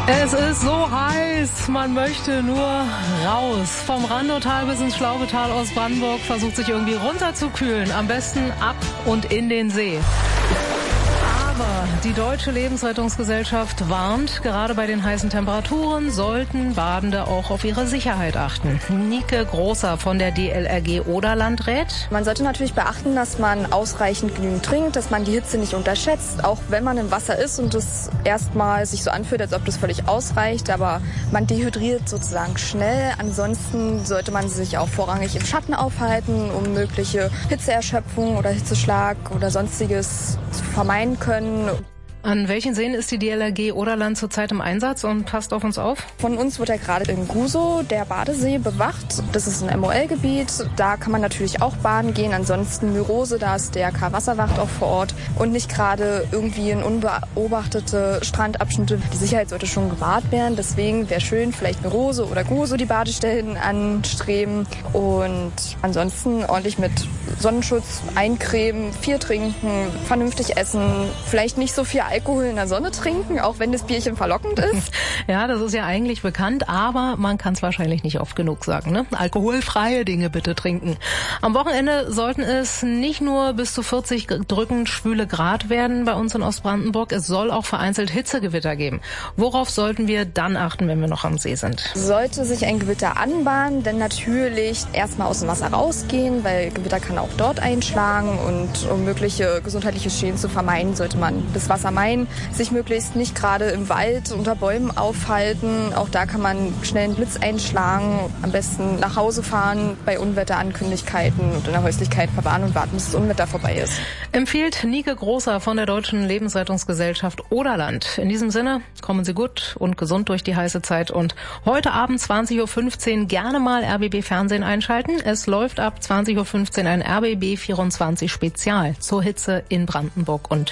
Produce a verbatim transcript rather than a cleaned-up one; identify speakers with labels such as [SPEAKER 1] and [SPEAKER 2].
[SPEAKER 1] Es ist so heiß, man möchte nur raus. Vom Randotal bis ins Schlaubetal Ostbrandenburg versucht sich irgendwie runterzukühlen. Am besten ab und in den See. Aber die Deutsche Lebensrettungsgesellschaft warnt, gerade bei den heißen Temperaturen sollten Badende auch auf ihre Sicherheit achten. Nike Großer von der D L R G Oderland rät:
[SPEAKER 2] Man sollte natürlich beachten, dass man ausreichend genügend trinkt, dass man die Hitze nicht unterschätzt, auch wenn man im Wasser ist und es erstmal sich so anfühlt, als ob das völlig ausreicht, aber man dehydriert sozusagen schnell. Ansonsten sollte man sich auch vorrangig im Schatten aufhalten, um mögliche Hitzeerschöpfung oder Hitzeschlag oder sonstiges zu vermeiden können.
[SPEAKER 1] An welchen Seen ist die D L R G Oderland zurzeit im Einsatz und passt auf uns auf?
[SPEAKER 2] Von uns wird ja gerade in Gusow der Badesee bewacht. Das ist ein M O L-Gebiet. Da kann man natürlich auch baden gehen. Ansonsten Myrose, da ist der K-Wasserwacht auch vor Ort. Und nicht gerade irgendwie in unbeobachtete Strandabschnitte. Die Sicherheit sollte schon gewahrt werden. Deswegen wäre schön, vielleicht Myrose oder Gusow die Badestellen anstreben. Und ansonsten ordentlich mit Sonnenschutz eincremen, viel trinken, vernünftig essen, vielleicht nicht so viel Alkohol in der Sonne trinken, auch wenn das Bierchen verlockend ist.
[SPEAKER 1] Ja, das ist ja eigentlich bekannt, aber man kann es wahrscheinlich nicht oft genug sagen, ne? Alkoholfreie Dinge bitte trinken. Am Wochenende sollten es nicht nur bis zu vierzig drückend schwüle Grad werden bei uns in Ostbrandenburg, es soll auch vereinzelt Hitzegewitter geben. Worauf sollten wir dann achten, wenn wir noch am See sind?
[SPEAKER 2] Sollte sich ein Gewitter anbahnen, dann natürlich erstmal aus dem Wasser rausgehen, weil Gewitter kann auch dort einschlagen, und um mögliche gesundheitliche Schäden zu vermeiden, sollte man das Wasser meiden, sich möglichst nicht gerade im Wald unter Bäumen aufhalten. Auch da kann man schnell einen Blitz einschlagen. Am besten nach Hause fahren bei Unwetterankündigkeiten und in der Häuslichkeit verwahren und warten, bis das Unwetter vorbei ist.
[SPEAKER 1] Empfiehlt Nike Großer von der Deutschen Lebensrettungsgesellschaft Oderland. In diesem Sinne, kommen Sie gut und gesund durch die heiße Zeit, und heute Abend zwanzig Uhr fünfzehn gerne mal R B B Fernsehen einschalten. Es läuft ab zwanzig Uhr fünfzehn ein R B B vierundzwanzig Spezial zur Hitze in Brandenburg und